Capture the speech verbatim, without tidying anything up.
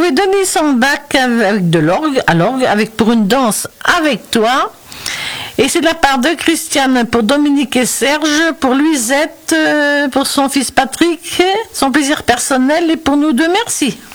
jouer Denis Sambach avec de l'orgue, à l'orgue, avec pour une danse avec toi. Et c'est de la part de Christiane pour Dominique et Serge, pour Luisette, pour son fils Patrick, son plaisir personnel et pour nous deux. Merci.